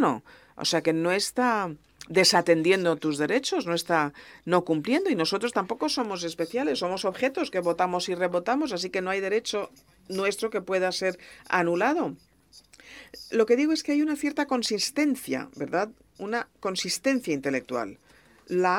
gobierno. O sea que no está desatendiendo tus derechos, no está no cumpliendo, y nosotros tampoco somos especiales, somos objetos que votamos y rebotamos, así que no hay derecho nuestro que pueda ser anulado. Lo que digo es que hay una cierta consistencia, ¿verdad? Una consistencia intelectual. La